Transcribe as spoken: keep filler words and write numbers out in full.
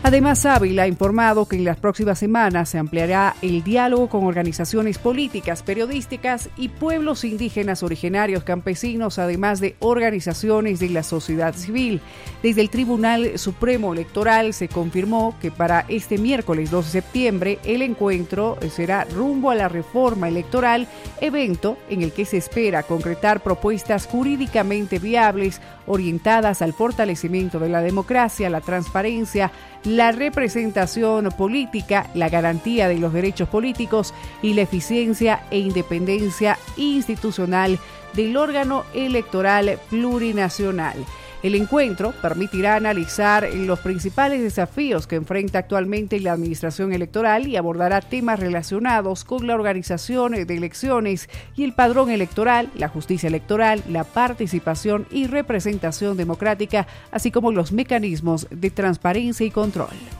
Además, Ávila ha informado que en las próximas semanas se ampliará el diálogo con organizaciones políticas, periodísticas y pueblos indígenas originarios campesinos, además de organizaciones de la sociedad civil. Desde el Tribunal Supremo Electoral se confirmó que para este miércoles dos de septiembre el encuentro será rumbo a la reforma electoral, evento en el que se espera concretar propuestas jurídicamente viables orientadas al fortalecimiento de la democracia, la transparencia, la representación política, la garantía de los derechos políticos y la eficiencia e independencia institucional del órgano electoral plurinacional. El encuentro permitirá analizar los principales desafíos que enfrenta actualmente la administración electoral y abordará temas relacionados con la organización de elecciones y el padrón electoral, la justicia electoral, la participación y representación democrática, así como los mecanismos de transparencia y control.